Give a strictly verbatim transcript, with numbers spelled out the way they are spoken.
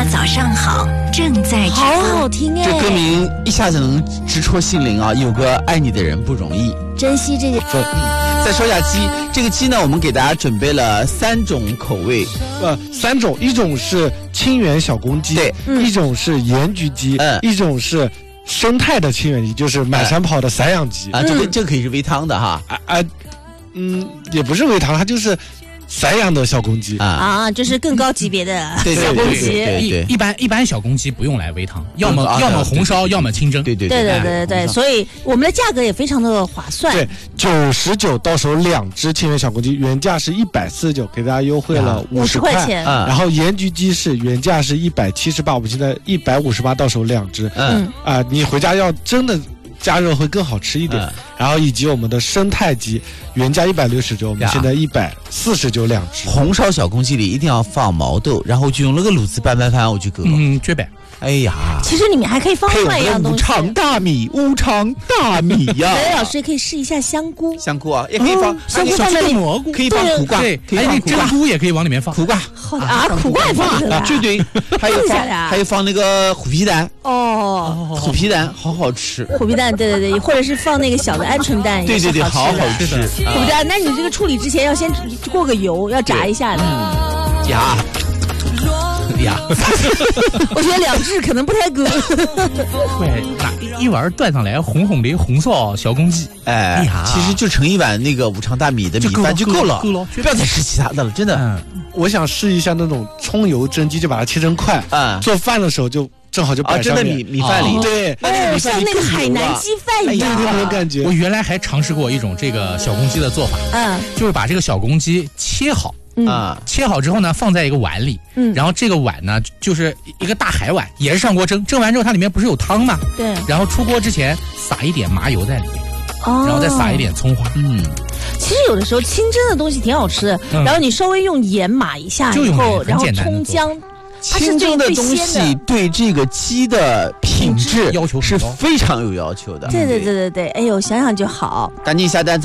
家早上好，正在直好播。 好听哎！ 这歌名一下子能直戳心灵啊！有个爱你的人不容易， 珍惜这个。 再说一下鸡，这个鸡呢，我们给大家准备了三种口味， 呃，三种，一种是清远小公鸡， 对， 嗯、一种是盐焗鸡， 嗯， 一种是生态的清远鸡，就是满山跑的散养鸡啊，这个、嗯、这个可以是煨汤的哈， 啊啊，嗯，也不是煨汤，它就是散养的小公鸡啊啊，就是更高级别的小公鸡。 一一般一般小公鸡不用来煨汤，要么、嗯、要么红烧，要么清蒸。 对对对对对对对，所以我们的价格也非常的划算。 对，九十九到手两只清远小公鸡，原价是一百四十九，给大家优惠了五十块钱。 嗯、然后盐焗鸡是原价是一百七十八，我们现在一百五十八到手两只。嗯啊、呃，你回家要真的加热会更好吃一点。嗯、然后以及我们的生态鸡，原价一百六十九，我们现在一百四十九两只。 红烧小公鸡里一定要放毛豆，然后就用那个卤子拌拌饭，我就够了。 嗯，绝版。 哎呀， 其实里面还可以放另外一样东西， 五常大米，五常大米呀。 雷老师也可以试一下香菇， 香菇啊，也可以放， 香菇放在蘑菇， 可以放苦瓜， 对， 可以放苦瓜， 珍菇也可以往里面放苦瓜。 好啊，苦瓜也放的， 对对，还有放，还有放那个虎皮蛋哦， 虎皮蛋好好吃， 虎皮蛋，对对对，或者是放那个小的鹌鹑蛋， 对对对，好好吃。 虎皮蛋，那你这个处理之前要先过个油，要炸一下的。 呀。呀， 我觉得两只可能不太够。 对，拿一碗端上来，红红的红烧小公鸡， 哎呀，其实就盛一碗那个五常大米的米饭就够了， 够了， 不要再吃其他的了，真的。 嗯、我想试一下那种葱油蒸鸡，就把它切成块，啊、嗯，做饭的时候就正好就摆上面， 啊，真的米米饭里， 哦、对， 哦，像那个海南鸡饭一样， 对对对，感觉。 我原来还尝试过一种这个小公鸡的做法，嗯，就是把这个小公鸡切好。啊、嗯，切好之后呢，放在一个碗里，嗯，然后这个碗呢，就是一个大海碗，也是上锅蒸，蒸完之后它里面不是有汤吗？ 对， 然后出锅之前撒一点麻油在里面，哦，然后再撒一点葱花，嗯， 其实有的时候清蒸的东西挺好吃的，嗯、然后你稍微用盐码一下以后，然后葱姜。 清蒸的东西对这个鸡的品质要求是非常有要求的。 对对对对对，哎呦，想想就好。 赶紧下单。